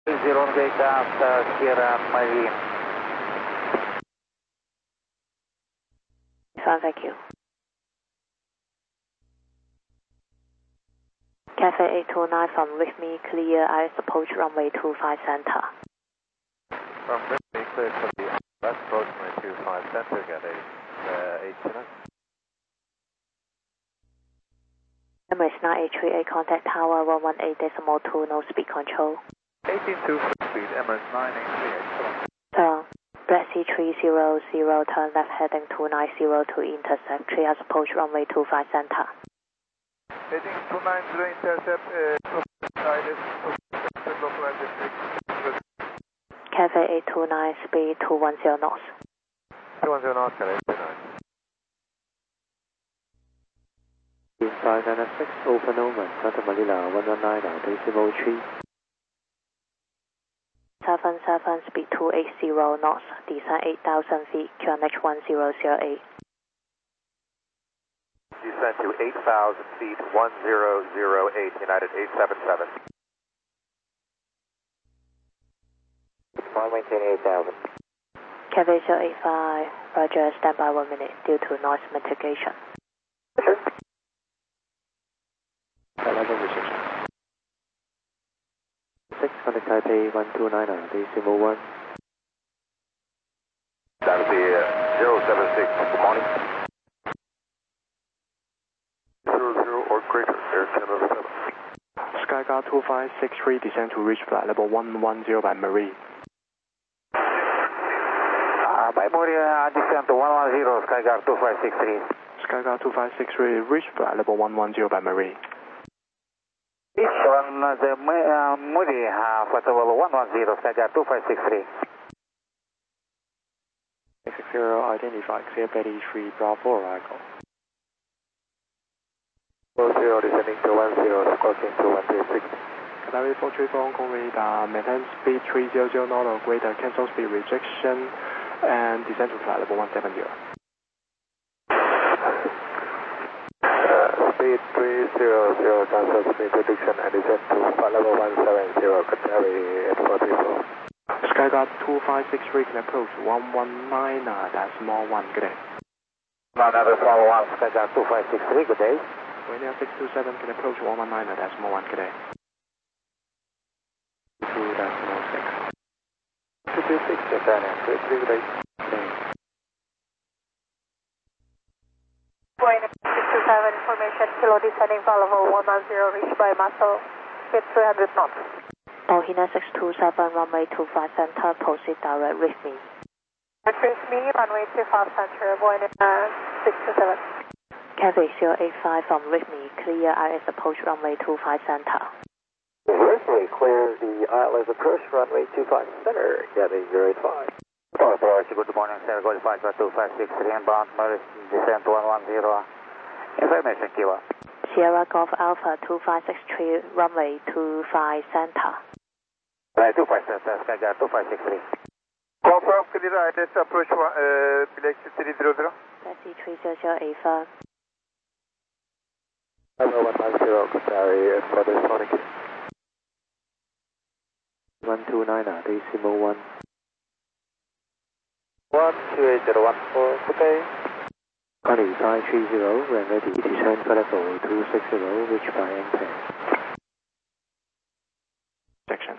Zero gate after Sierra Marine. Thank you. Cafe 829 from with me, clear IS approach runway 25 center. From with me, clear for the left approach runway 25 center, get a 829. Emirates 983A contact tower 118.2, no speed control. 18.2 free speed, Emirates 983A. Turn. Black Sea 300, turn left heading 290 to intercept 3 as approach runway 25 center. Heading 290 intercept, localized district. Cafe 829, speed 210 knots. 210 knots, get 829. Inside 996, open over, Santa Manila 119, decimal 3. 77, speed 280 knots, descend 8,000 feet, QNH 1008. Descend to 8,000 feet, 1008, United 877. Maintain 8,000. Cafe 085, roger, stand by 1 minute due to noise mitigation. Sure. Level restriction. 6, contact Taipei 129, decimal 1. That would be 076, good morning. 00 or greater, Air Canada 7. Skyguard 2563, descend to reach flight level 110 by Marie. By Marie, descend to 110, Skyguard 2563. Skyguard 2563, reach flight level 110 by Marie. On the Moody, flight level 110, Skyguard 2563. 60, identify, clear Betty 3, Bravo, arrival. 40, descending to 10, squawking to 136. Qatari 434 Hong Kong radar, maintain speed 300 knot or greater, cancel speed rejection, and descend to flight level 170. Speed 300, cancel speed prediction, and descend to flight level 170, Qatari 434. Skyguard 2563 can approach 119.1, good day. Another follow 1, Skyguard 2563, good day. Wind 627 can approach 119.1, good day. 2.06. 236, Japan, 33, good day. Wind 627, information, kilo descending for level 110, reached by muscle, speed 300 knots. Ohina 627, runway 25 center, proceed direct with me. With me, runway 25 center, Wind 627. Cafe 085 from with me, clear IS approach runway 25 center. Reversely clear the ILS approach runway 25 center, Gabby 085. Good morning, Sierra Golf 5253 inbound, descent 110. Information, Kilo. Sierra Golf Alpha 2563, runway 25 center. Right, 25 center, Skyguard 2563. Confirm clear ILS approach Black Sea 300. Let's see 300 firm. Level 110, Qatari for the Sonic. 129, decimal 1. 128.014, good day. Connie 530, when ready, descend for level 260, reach by MPAN. Section.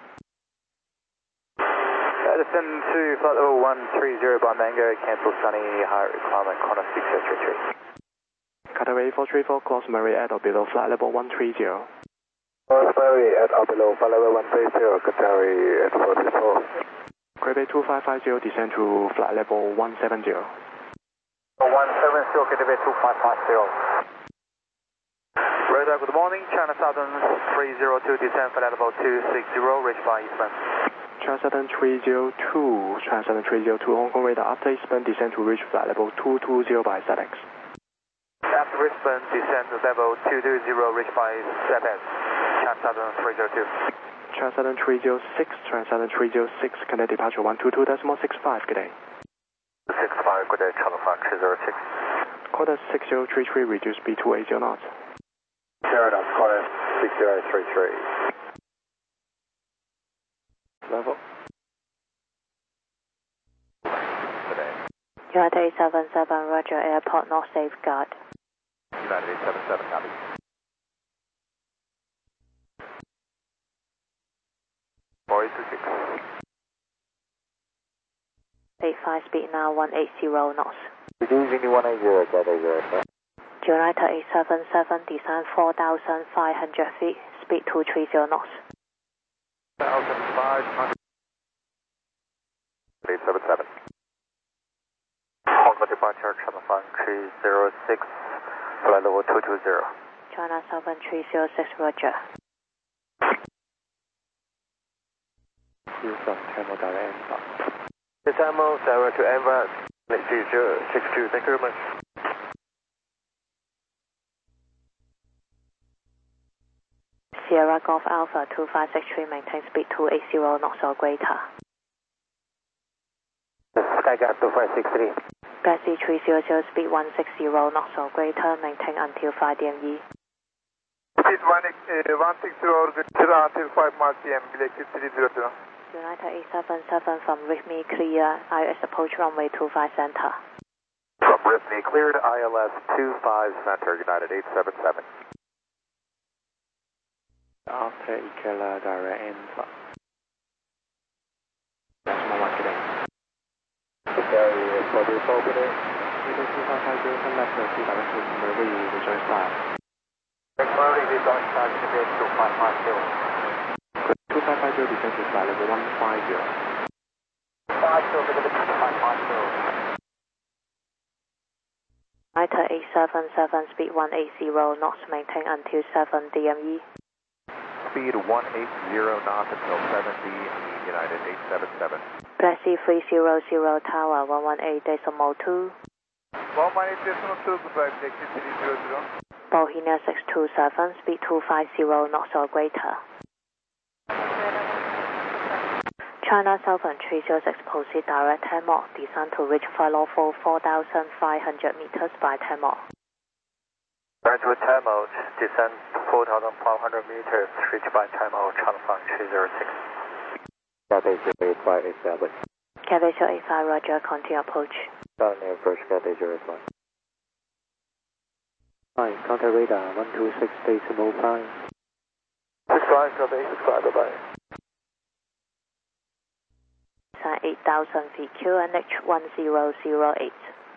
Descend to flight level 130 by Mango, cancel sunny, high requirement, corner 633. Qatari 434, cross Marie at or below flight level 130. Cross Marie at or below flight level 130, Qatari at 434. Quebec 2550, descend to flight level 170. 170, Quebec 2550. Radar, good morning, China Southern 302, descend flight level 260, reach by Eastman. China Southern 302, China Southern 302, Hong Kong radar, after Eastman, descend to reach flight level 220 by ZX. After Eastman, descend to level 220, reach by ZX, China Southern 302. China Southern 306, China Southern 306, connect departure 122.65, good day. 65, good day, Channel 306. Quarter 6033, reduce speed to 80 knots. Fair enough, quarter 6033. level. United 877, Roger, airport not safeguard. United 877, copy. Boy 26. 85 speed now 180 knots. Reducing 180, Cathay 05. United 877, descend 4,500 feet, speed 230 knots. 1,500. 877. Hong Kong departure, channel 306, flight level 220. China Southern 306, Roger. Houston, Tamil direct inbound. Tamil, direct to Enva, 6062, thank you very much. Sierra Golf Alpha 2563, maintain speed 280 knots or greater. Skyguard 2563. Bessie 300, speed 160 knots or greater, maintain until 5 DME. Speed 160 until 5 miles PM, electric 300. United 877 from Rhythmy clear, ILS approach runway 25 center. From Rhythmy cleared, ILS 25 center, United 877. After Ikela direct inbound. Decimal 1 today. Carrier for this opening. Either 2550 turn left to see direct to Murray, rejoin style. Murray, rejoin style to base 2550. 2550 descend to flight level 150. 50 to the 2550. United 877, speed 180 knots, maintain until 7 DME. Speed 180 knots until 70, United 877. Bessie 300 tower 118.2. 118.2, goodbye, electric 300. Bohemia 627, speed 250 knots or greater. China Southern 306, proceed direct 10 more, descend to reach flight level 4,500 meters by 10 more. Turn to Tamil, descend 4,500 meters, reach by Tamil, Channel 306. Cathay 05 established. Cathay 85, Roger, continue approach. Continue approach, Cathay 05. Hi, contact radar 126.05. 65, Cathay 65, bye-bye. 8,000 feet, QNH 1008.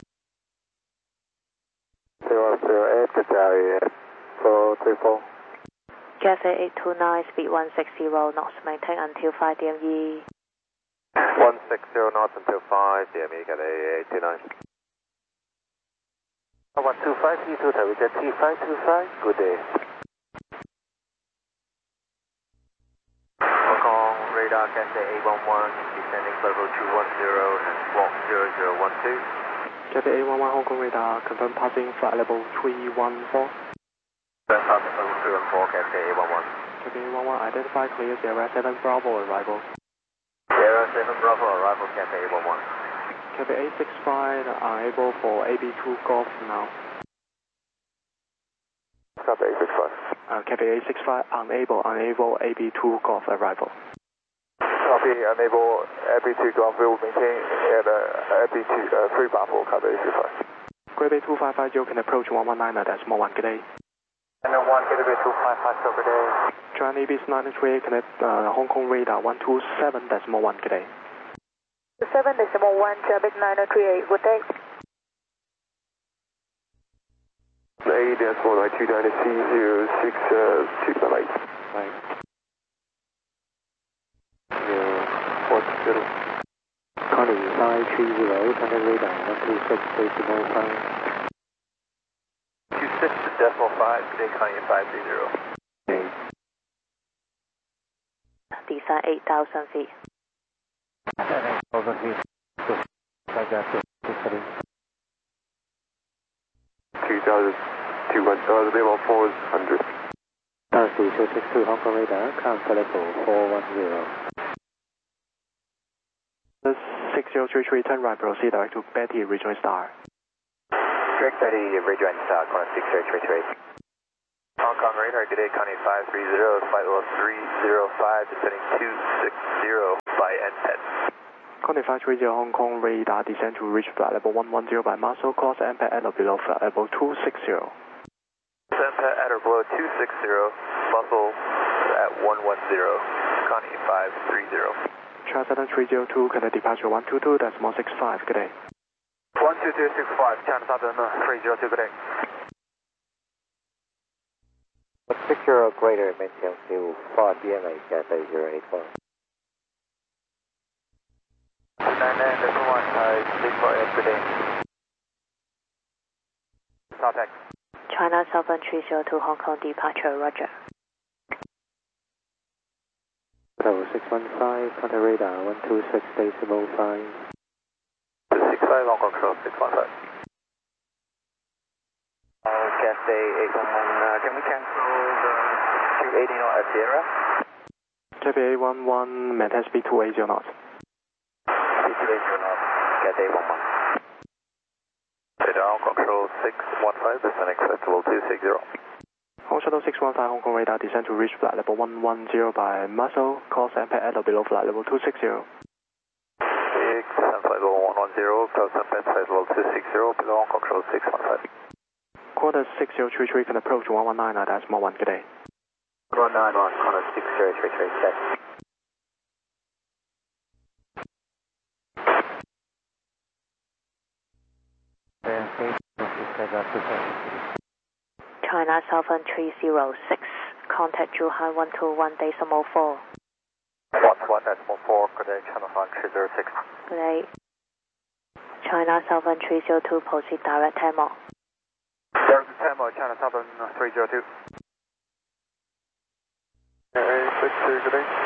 008, Cathay 434. Cathay 829, speed 160 knots, maintain until 5 DME. 160 knots until 5, DME, Cathay 829. 125 T2, we get T525, good day. Hong Kong radar, Cathay 811, descending level 210 and squawk 0012. Cathay 811 Hong Kong radar, confirm passing flight level 314. Passing level 314, Cathay 811. Cathay 811, identify clear Sierra 7 Bravo arrival. Sierra 7 Bravo arrival, Cathay 811. Cathay 865, unable for AB2 Golf now. Cathay 865. Cathay 865, unable AB2 Golf arrival. Copy, enable AB2 Golf will maintain at AB2 3 Bravo, Cathay 865. Grade Bay 2550 can approach 119 at small 1, good day. And then 1 Cathay 2550, good day. China Ibis 938 connect Hong Kong radar 127 decimal 1, good day. 7.1, traffic 938, good day. 8 decimal 290 C06 bye-bye. Right. 040. Connie 530, contact radar 126.05. 26 decimal 5, today Connie 530. Okay. Descend 8,000 feet. 8,000 feet. Skyguard 263. 2,200, level 400. Taxi 262 Hong Kong radar, count level 410. 6033, turn right, proceed direct to Betty, rejoin star. Direct 30, rejoin star, corner 6033. Hong Kong Kong radar, good day, Connie 530, flight level 305, descending 260 by NPET. Connie 530 Hong Kong radar, descend to reach flight level 110 by muscle, course NPET at or below flight level 260. NPET at or below 260, muscle at 110, Connie 530. China Southern 302, Canada departure 122, decimal 65, good day. 12265, China Southern 302, good day. 60 greater, maintain to 5 DMA, Cathay 084. 99.1, Sigma, good day. Contact. China Southern 302 Hong Kong departure, roger. Level 615, contact radar 126, decimal 5. 265, Hong Kong control 615. Cathay 811, can we cancel the 280 knot at Sierra? Cathay 811, maintain speed 280 knots. 280 knot, Cathay 811. Radar Hong Kong control 615, descending flight level 260. Hong Shuttle 615 Hong Kong radar, descend to reach flight level 110 by muscle, course NPET at or below flight level 260. 6, flight level 110, close NPET flight level 260, below Hong Kong control 615. Quarter 6033 can approach 119 at decimal 1, good day. 191, corner 6033, check. China Southern 306, contact Zhuhai 121 decimal 4. 121 decimal 4, good day, China Southern 306. Good day. China Southern 302, proceed direct Tamil. Direct Tamil, China Southern 302. 862, good day.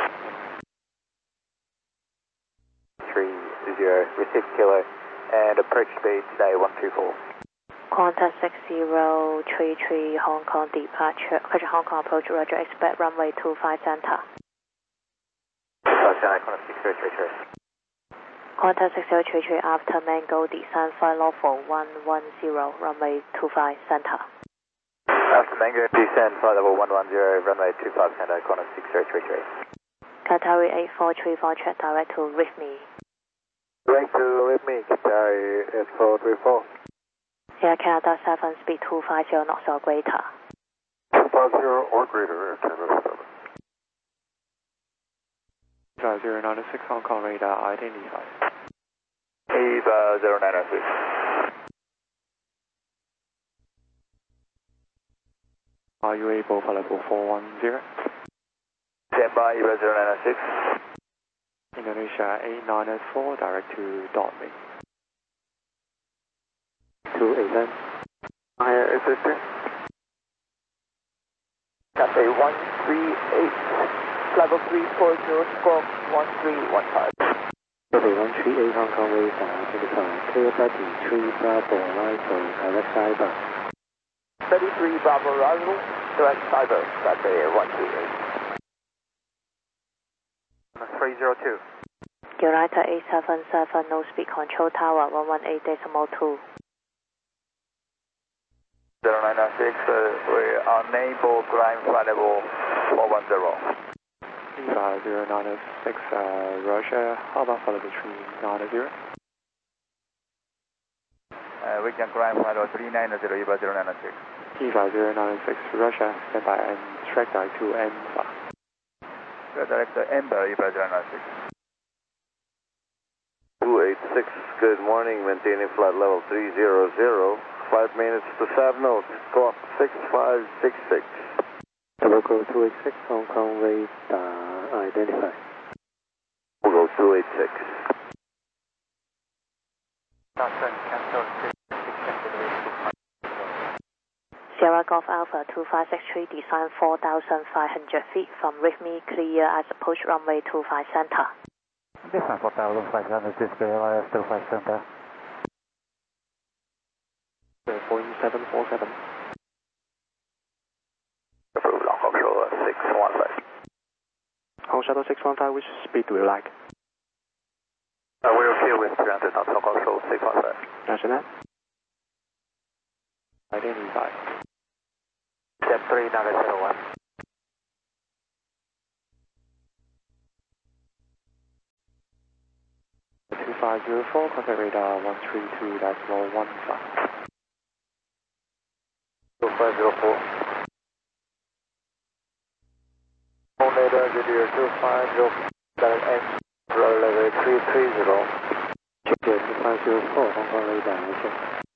30, receive killer, and approach base today 134. Contact 6033 Hong Kong departure, Hong Kong approach, roger, expect runway 25 center. Corner 6033. Contact 6033 after Mango descend flight level 110, runway 25 center. After Mango descend flight level 110, runway 25 center, corner 6033. Qatari 8434, check direct to RIFME. Direct to RIFME, Qatari 8434. Air Canada 7, speed 250 knots or greater. 250 or greater, Air Canada 7. 096 Hong Kong radar, identify. EVA 0906. Are you able for level 410? Stand by, EVA 0906. Indonesia 8994, direct to Dortmund. 289. Higher assistant. Cathay 138. Level 340, squawk 1315. Cathay 138 Hong Kong radar, identify. Clear 33 Bravo, arrival, direct cyber. 33 Bravo arrival, direct cyber, Cathay 138. 302. United 877, no speed control tower 118 decimal 2. 0996, we are unable to climb flight level 410. EVA 096, Russia, how about for level 390? We can climb flight level 390, EVA 096. EVA 096, Russia, stand by and track direct to ENVA. Direct to ENVA, EVA 096. 286, good morning, maintaining flight level 300, 5 minutes to 7 knots, squawk 6566. Local 286, Hong Kong radar, identify. Local 286. Sierra Golf Alpha 2563, descend 4,500 feet from RIFME, clear as approach runway 25 center. Descend 4,500, display LIS 25 center. 4747. Approved, Hong Kong control 615. Hong Shuttle 615, which speed do you like? We're okay with 300 knots, Hong Kong control 615. National. Identify. Step 3, Naga 01. Contact radar 132.15. 2504. Phone radar Goodyear 250, direct X, level 330. Goodyear 2504, Hong Kong radar,